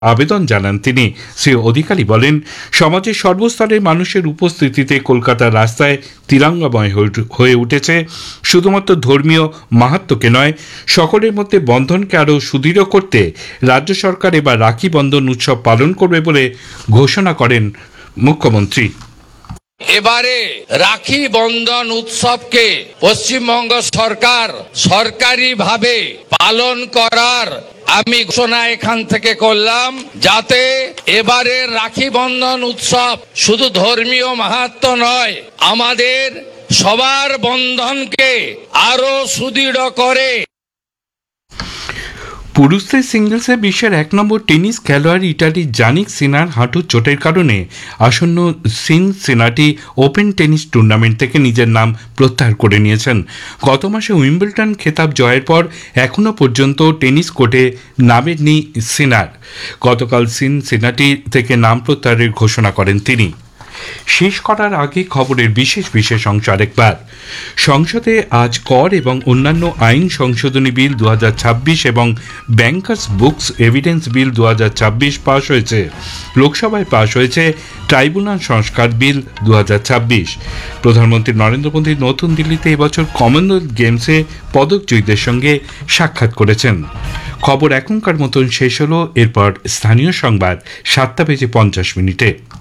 আবেদন জানান তিনি। শ্রী অধিকারী বলেন, সমাজের সর্বস্তরের মানুষের উপস্থিতিতে কলকাতার রাস্তায় তিরঙ্গাময় হয়ে উঠেছে। শুধুমাত্র ধর্মীয় মাহাত্ম্যকে নয়, সকলের মধ্যে বন্ধনকে আরও সুদৃঢ় করতে রাজ্য সরকার এবার রাখি বন্ধন উৎসব পালন করবে বলে ঘোষণা করেন মুখ্যমন্ত্রী। এবারে রাখি বন্ধন উৎসবকে পশ্চিমবঙ্গ সরকার সরকারিভাবে পালন করার আমি ঘোষণা এখান থেকে করলাম, যাতে এবারের রাখি বন্ধন উৎসব শুধু ধর্মীয় মাহাত্ম্য নয়, আমাদের সবার বন্ধনকে আরো সুদৃঢ় করে। পুরুষদের সিঙ্গলসে বিশ্বের 1 নম্বর টেনিস খেলোয়াড় ইটালির জানিক সিনার হাঁটুর চোটের কারণে আসন্ন সিনসিনাটি ওপেন টেনিস টুর্নামেন্ট থেকে নিজের নাম প্রত্যাহার করে নিয়েছেন। গত মাসে উইম্বলটন খেতাব জয়ের পর এখনও পর্যন্ত টেনিস কোর্টে নামেননি সিনার। গতকাল সিনসিনাটি থেকে নাম প্রত্যাহারের ঘোষণা করেন তিনি। শেষ করার আগে খবরের বিশেষ অংশ আরেকবার। সংসদে আজ কর এবং অন্যান্য আইন সংশোধনী বিল 2026 এবং ব্যাংকার্স বুকস এভিডেন্স বিল 2026 পাশ হয়েছে। লোকসভায় পাশ হয়েছে ট্রাইব্যুনাল সংস্কার বিল 2026। প্রধানমন্ত্রী নরেন্দ্র মোদী নতুন দিল্লিতে এবছর কমনওয়েলথ গেমসে পদকজয়ীদের সঙ্গে সাক্ষাৎ করেছেন। খবর এখনকার মতন শেষ হলো। এরপর স্থানীয় সংবাদ 7:50 মিনিটে।